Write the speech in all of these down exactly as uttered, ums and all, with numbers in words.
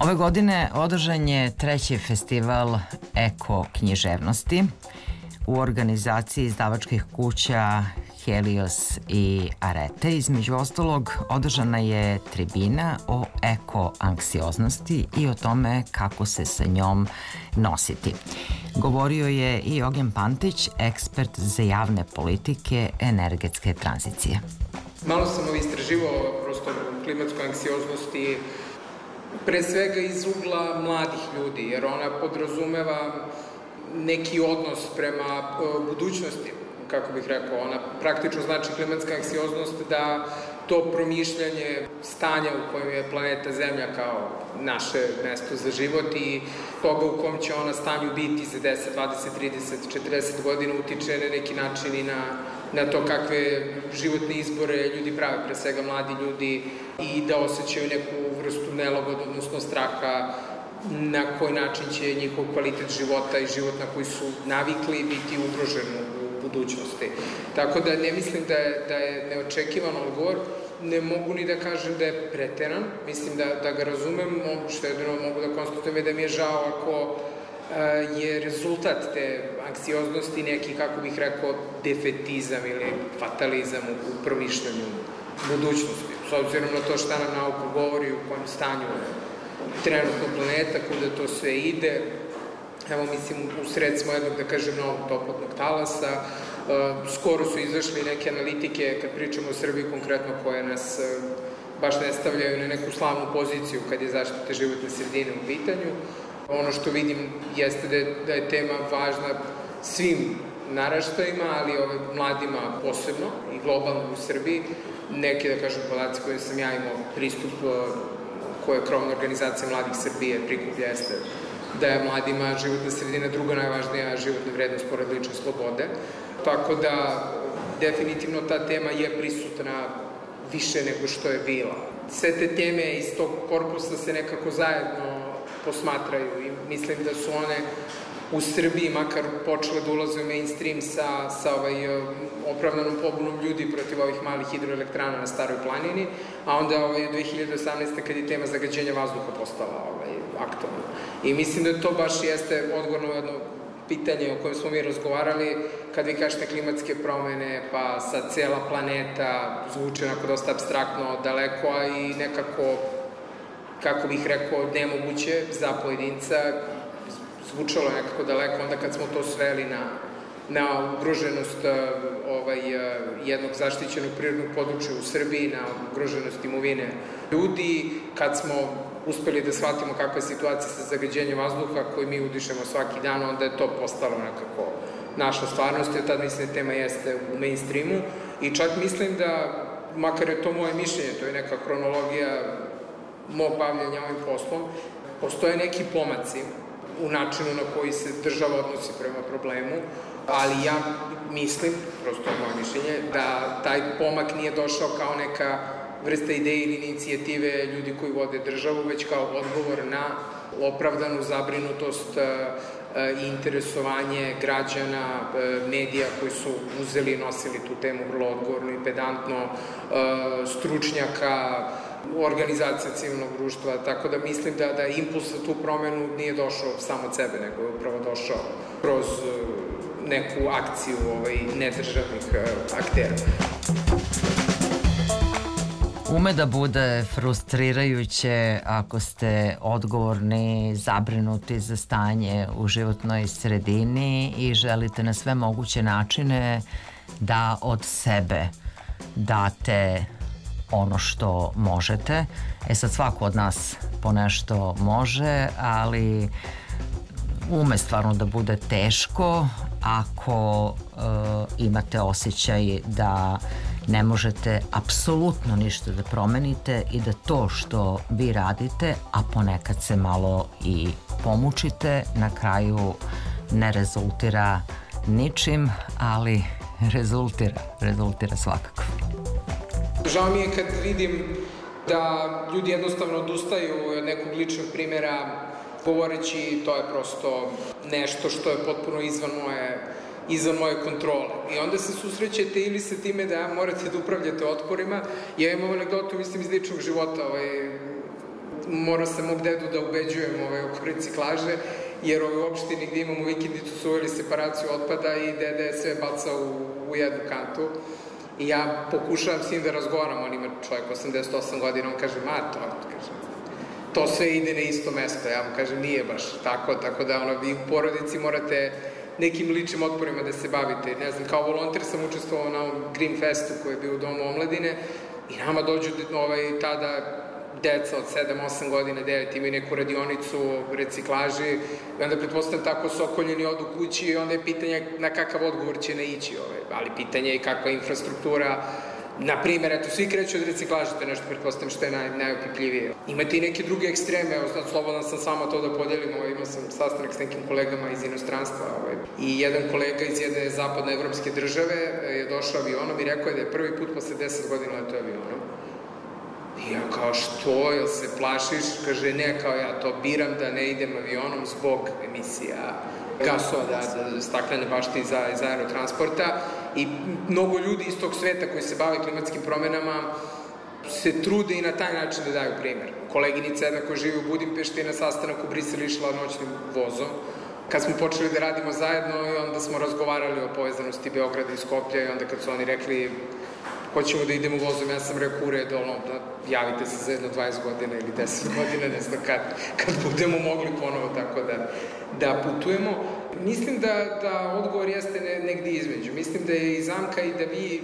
Ove godine održan je treći festival eko književnosti u organizaciji izdavačkih kuća Helios i Arete. Između ostalog, održana je tribina o eko-anksioznosti i o tome kako se sa njom nositi. Govorio je i Ognjen Pantić, ekspert za javne politike energetske tranzicije. Malo sam istraživao prosto klimatsku anksioznosti, pre svega iz ugla mladih ljudi, jer ona podrazumeva neki odnos prema budućnosti, kako bih rekao. Ona praktično znači klimatska anksioznost da to promišljanje stanja u kojem je planeta Zemlja kao naše mesto za život i toga u kom će ona stanju biti za deset, dvadeset, trideset, četrdeset godina utiče na neki način i na, na to kakve životne izbore ljudi prave, pre svega mladi ljudi, i da osjećaju neku vrstu nelagod, odnosno straha na koji način će njihov kvalitet života i život na koji su navikli biti ugrožen u budućnosti. Tako da ne mislim da je, da je neočekivan odgovor, ne mogu ni da kažem da je preteran, mislim da, da ga razumem, što jedino mogu da konstatujem je da mi je žao ako je rezultat te anksioznosti neki, kako bih rekao, defetizam ili fatalizam u promišljanju budućnosti. S obzirom na to šta nam nauka govori, u kojem stanju je trenutno planeta, kuda to sve ide. Evo, mislim, u sred smo jednog, da kažem, novog toplotnog talasa. Skoro su izašli neke analitike, kad pričamo o Srbiji konkretno, koje nas baš ne stavljaju na neku slavnu poziciju kad je zaštita životne sredine u pitanju. Ono što vidim jeste da je, da je tema važna svim naraštajima, ali ove mladima posebno i globalno u Srbiji. Neki, da kažem, podaci koje sam ja imao pristup, koje je krovna organizacija Mladih Srbije prikuplja, jeste da je mladima životna sredina druga najvažnija životna vrednost pored lične slobode. Tako da, definitivno ta tema je prisutna više nego što je bila. Sve te teme iz tog korpusa se nekako zajedno posmatraju i mislim da su one u Srbiji makar počele da ulaze u mainstream sa, sa ovaj, opravdanom pobunom ljudi protiv ovih malih hidroelektrana na Staroj planini, a onda ovaj, dve hiljade osamnaeste. kad je tema zagađenja vazduha postala ovaj, aktualna. I mislim da to baš jeste odgovor na jedno pitanje o kojem smo mi razgovarali, kad vi kažete klimatske promene, pa sad cijela planeta zvuče onako dosta abstraktno daleko, a i nekako, kako bih rekao, nemoguće za pojedinca, zvučalo nekako daleko, onda kad smo to sveli na, na ugroženost ovaj, jednog zaštićenog prirodnog područja u Srbiji, na ugroženost imovine ljudi, kad smo uspeli da shvatimo kakva je situacija sa zagađenjem vazduha koji mi udišemo svaki dan, onda je to postalo nekako naša stvarnost, jer tad mislim da tema jeste u mainstreamu i čak mislim da, makar je to moje mišljenje, to je neka kronologija mog bavljanja ovim poslom, postoje neki pomaci u načinu na koji se država odnosi prema problemu, ali ja mislim, prosto je moje mišljenje, da taj pomak nije došao kao neka vrsta ideje ili inicijative ljudi koji vode državu, već kao odgovor na opravdanu zabrinutost i interesovanje građana, medija koji su uzeli i nosili tu temu vrlo odgovorno i pedantno, stručnjaka, organizacija civilnog društva, tako da mislim da, da impuls za tu promenu nije došao samo od sebe, nego je upravo došao kroz neku akciju ovaj, nedržavnih aktera. Ume da bude frustrirajuće ako ste odgovorni, zabrinuti za stanje u životnoj sredini i želite na sve moguće načine da od sebe date ono što možete. E sad, svako od nas po nešto može, ali ume stvarno da bude teško ako uh, imate osjećaj da ne možete apsolutno ništa da promenite i da to što vi radite, a ponekad se malo i pomučite, na kraju ne rezultira ničim, ali rezultira, rezultira svakako. Žao mi je kad vidim da ljudi jednostavno odustaju od nekog ličnog primjera govoreći to je prosto nešto što je potpuno izvan moje, izvan moje kontrole. I onda se susrećete ili sa time da morate da upravljate otporima. Ja imam anegdotu, mislim, iz ličnog života. Ovaj, morao sam mog dedu da ubeđujem ove, oko reciklaže, jer ove, u opštini gde imamo vikendicu su uveli separaciju otpada i deda je sve bacao u, u jednu kantu. I ja pokušavam s njim da razgovaram, on ima čovjek osamdeset osam godina, on kaže, ma to, kaže, to sve ide na isto mesto, ja mu kažem, nije baš tako, tako da ono, vi u porodici morate nekim ličnim otporima da se bavite. Ne znam, kao volonter sam učestvovao na ovom Green Festu koji je bio u Domu omladine i nama dođu ovaj, tada deca od sedam osam godina, devet, imaju neku radionicu o reciklaži i onda pretpostavljam tako sokoljeni odu kući i onda je pitanje na kakav odgovor će naići, ovaj. Ali pitanje je kakva infrastruktura. Na primjer, eto, svi kreću od reciklaže, to je nešto, pretpostavljam, što je naj, najopipljivije. Imate i neke druge ekstreme, evo, sad, slobodan sam samo to da podelim, ovaj, imao sam sastanak s nekim kolegama iz inostranstva, ovaj, i jedan kolega iz jedne zapadnoevropske države je došao avionom i rekao je da je prvi put posle deset godina letao avionom. I ja kao, što, jel se plašiš? Kaže, ne, kao ja to biram da ne idem avionom zbog emisija gasova, da, da staklene bašte iz, iz aerotransporta. I mnogo ljudi iz tog sveta koji se bave klimatskim promenama se trude i na taj način da daju primer. Koleginica jedna koja živi u Budimpešti je na sastanak u Brisel išla noćnim vozom. Kad smo počeli da radimo zajedno i onda smo razgovarali o povezanosti Beograda i Skoplja i onda kad su oni rekli hoćemo da idemo vozom, ja sam rekao u redu, ono, da javite se za jedno dvadeset godina ili deset godina, ne znam kad, kad budemo mogli ponovo tako da, da putujemo. Mislim da, da odgovor jeste ne, negdje između. Mislim da je i zamka i da vi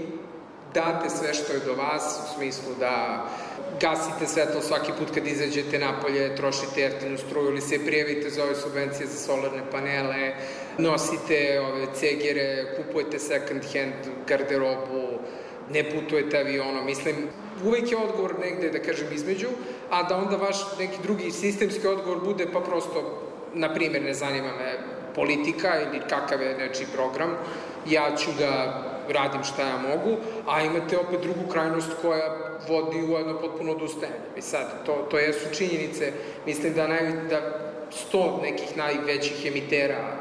date sve što je do vas, u smislu da gasite svetlo svaki put kad izađete napolje, trošite jeftinu struju ili se prijavite za ove subvencije za solarne panele, nosite ove cegere, kupujete second hand garderobu, ne putujete avionom. Mislim, uvek je odgovor negde, da kažem, između, a da onda vaš neki drugi sistemski odgovor bude pa prosto, na primjer, ne zanima me politika ili kakav je nečiji program, ja ću da radim šta ja mogu, a imate opet drugu krajnost koja vodi u jedno potpuno odustajanje. I sad, to, to jesu činjenice, mislim da, naj, da sto nekih najvećih emitera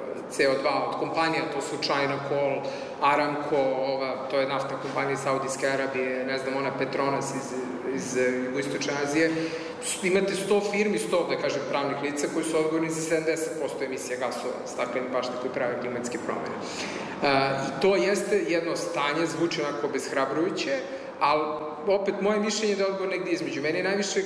C O dva od kompanija, to su China Coal, Aramco, ova, to je naftna kompanija iz Saudijske Arabije, ne znam, ona Petronas iz, iz Jugoistočne Azije. Imate sto firmi, sto, da kažem, pravnih lica koji su odgovorni za sedamdeset posto emisija gasova, staklenih bašta koji prave klimatske promene. A, I to jeste jedno stanje, zvuči onako obeshrabrujuće, ali opet moje mišljenje je da je odgovor negdje između. Meni je najviše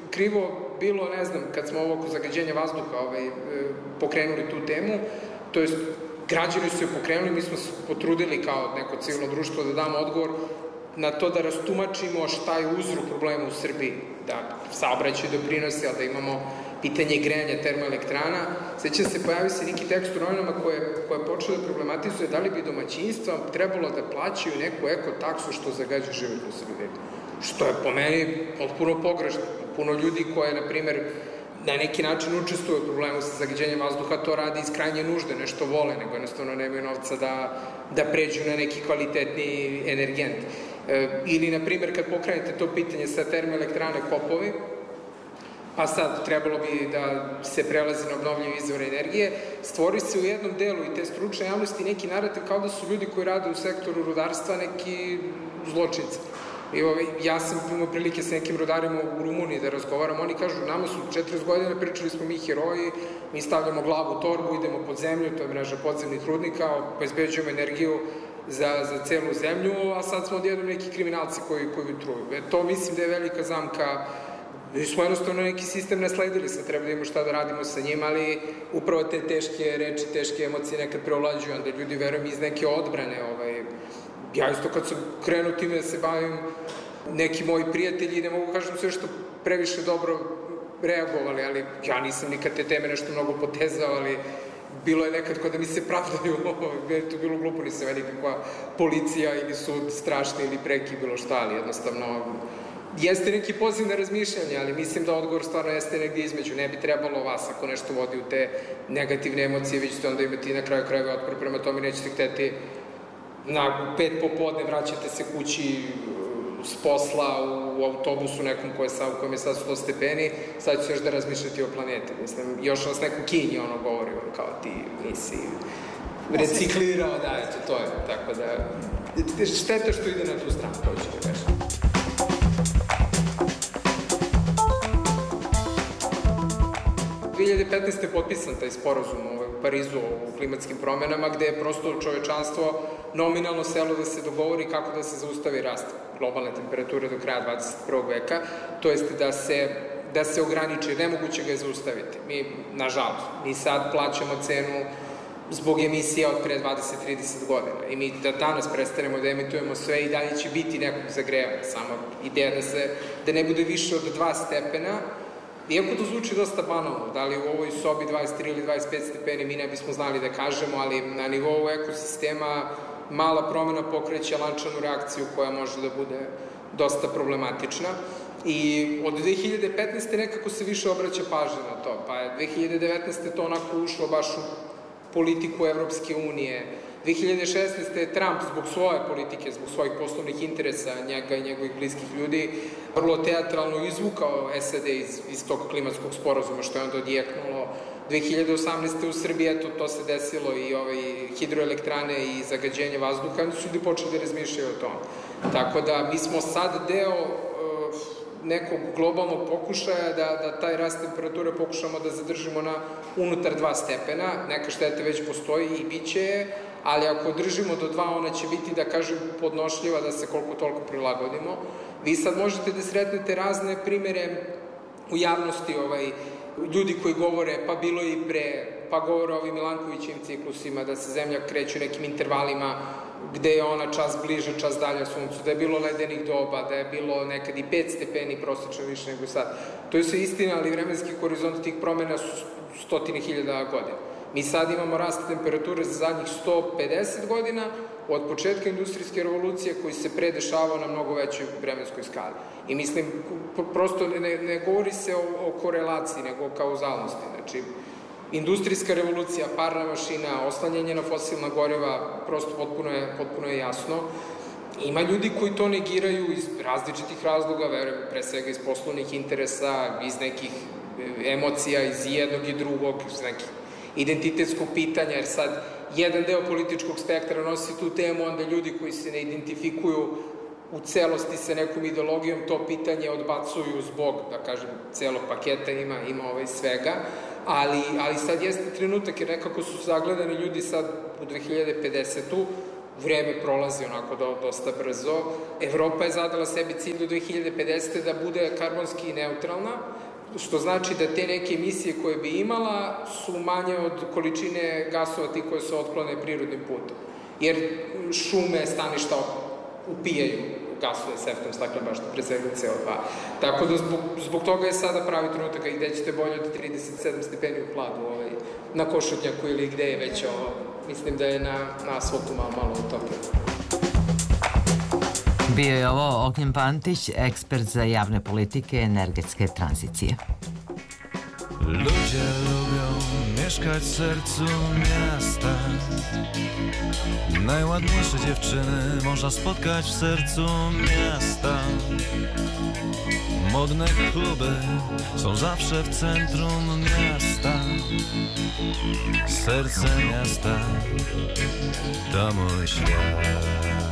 krivo bilo, ne znam, kad smo ovo oko zagađenja vazduha ovaj, pokrenuli tu temu, to jest građani su je pokrenuli, mi smo se potrudili kao neko civilno društvo da damo odgovor na to da rastumačimo šta je uzrok problema u Srbiji, da saobraćaj doprinosi, ali da imamo pitanje grejanja termoelektrana. Sećam se, pojavi se neki tekst u novinama koje, koje počeo da problematizuje da li bi domaćinstva trebalo da plaćaju neku ekotaksu što zagađuje životnu sredinu. Što je po meni potpuno pogrešno. Puno ljudi koje, na primer, na neki način učestvuju u problemu sa zagađenjem vazduha, to radi iz krajnje nužde, nešto vole, nego jednostavno nemaju novca da, da pređu na neki kvalitetni energent. E, ili, na primjer, kad pokrenete to pitanje sa termoelektrane Kopovi, a sad trebalo bi da se prelazi na obnovljive izvore energije, stvori se u jednom delu i te stručne javnosti neki narativ kao da su ljudi koji rade u sektoru rudarstva neki zločinci. I ovaj, ja sam imao prilike sa nekim rudarima u Rumuniji da razgovaram, oni kažu, nama su četrdeset godina, pričali smo mi heroji, mi stavljamo glavu u torbu, idemo pod zemlju, to je mreža podzemnih rudnika, obezbeđujemo energiju za, za celu zemlju, a sad smo odjednom neki kriminalci koji, koji utruju. E, to mislim da je velika zamka. Mi smo jednostavno neki sistem nasledili, sad treba da imamo šta da radimo sa njim, ali upravo te teške reči, teške emocije nekad preovlađuju, onda ljudi, verujem, iz neke odbrane, ovaj, ja isto kad sam krenuo time da se bavim, neki moji prijatelji, ne mogu kažem sve što previše dobro reagovali, ali ja nisam nikad te teme nešto mnogo potezao, ali bilo je nekad kada mi se pravdaju, je to bilo glupo, nisam meni kakva policija ili sud strašni ili preki, bilo šta, ali jednostavno jeste neki poziv na razmišljanje, ali mislim da odgovor stvarno jeste negdje između. Ne bi trebalo vas, ako nešto vodi u te negativne emocije, vi ćete onda imati na kraju krajeva otpor prema tome, nećete hteti na pet popodne vraćate se kući s posla u autobusu nekom koje sa, u kojem je sad sto stepeni, sad ću još da razmišljati o planeti. Mislim, još vas neko kinji ono govori, ono, kao ti nisi reciklirao, da, eto, to je, tako da, šteta što ide na tu stranu, to ću da kažem. hiljade petnaeste. potpisan taj sporazum u Parizu u klimatskim promenama, gde je prosto čovečanstvo nominalno selo da se dogovori kako da se zaustavi rast globalne temperature do kraja dvadeset prvog veka, to jest da se, da se ograniči, nemoguće ga je zaustaviti. Mi, nažalost, mi sad plaćamo cenu zbog emisija od pre dvadeset do trideset godina. I mi da danas prestanemo da emitujemo sve i dalje će biti nekog zagrevanja. Samo ideja da se, da ne bude više od dva stepena, iako to zvuči dosta banalno, da li u ovoj sobi dvadeset tri ili dvadeset pet stepeni mi ne bismo znali da kažemo, ali na nivou ekosistema mala promena pokreće lančanu reakciju koja može da bude dosta problematična. I od dve hiljade petnaeste. nekako se više obraća pažnja na to, pa je dve hiljade devetnaeste. to onako ušlo baš u politiku Evropske unije. dve hiljade šesnaeste. je Trump zbog svoje politike, zbog svojih poslovnih interesa, njega i njegovih bliskih ljudi, vrlo teatralno izvukao S A D iz, iz tog klimatskog sporazuma, što je onda odjeknulo. dve hiljade osamnaeste. u Srbiji, eto, to se desilo i ovaj, hidroelektrane i zagađenje vazduha, su ljudi počeli da razmišljaju o tome. Tako da, mi smo sad deo nekog globalnog pokušaja da, da taj rast temperature pokušamo da zadržimo na unutar dva stepena. Neka šteta već postoji i bit će je, ali ako držimo do dva, ona će biti, da kažem, podnošljiva da se koliko toliko prilagodimo. Vi sad možete da sretnete razne primere u javnosti, ovaj, ljudi koji govore, pa bilo i pre, pa govore o ovim Milankovićim ciklusima, da se zemlja kreće nekim intervalima, gde je ona čas bliže, čas dalje suncu, da je bilo ledenih doba, da je bilo nekad i pet stepeni prosečno više nego sad. To je sve istina, ali vremenski horizont tih promena su stotine hiljada godina. Mi sad imamo rast temperature za zadnjih sto pedeset godina, od početka industrijske revolucije koji se predešavao na mnogo većoj vremenskoj skali. I mislim, prosto ne, ne govori se o, o korelaciji, nego o kauzalnosti. Znači, industrijska revolucija, parna mašina, oslanjanje na fosilna goriva, prosto potpuno je, potpuno je jasno. Ima ljudi koji to negiraju iz različitih razloga, verujem, pre svega iz poslovnih interesa, iz nekih emocija, iz jednog i drugog, iz nekih identitetskog pitanja, jer sad jedan deo političkog spektra nosi tu temu, onda ljudi koji se ne identifikuju u celosti sa nekom ideologijom to pitanje odbacuju zbog, da kažem, celog paketa, ima, ima ovaj svega, ali, ali sad jeste trenutak, jer nekako su zagledani ljudi sad u dve hiljade pedesete. Vreme prolazi onako do, dosta brzo. Evropa je zadala sebi cilj do dve hiljade pedesete. da bude karbonski neutralna, što znači da te neke emisije koje bi imala su manje od količine gasova ti koje se otklone prirodnim putom. Jer šume, staništa upijaju gasove s efektom staklene bašte, pre svega C O dva. Tako da zbog, zbog toga je sada pravi trenutak i gde ćete bolje od trideset sedam stepeni u hladu, ovaj, na Košutnjaku ili gde je već ovo, mislim da je na, na asfaltu malo, malo utopljeno. Bio je ovo Ognjen Pantić, ekspert za javne politike i energetske tranzicije. Ludzie lubią mieszkać w sercu miasta. Najładniejsze dziewczyny można spotkać w sercu miasta. Modne kluby są zawsze w centrum miasta. Serce miasta to mój świat.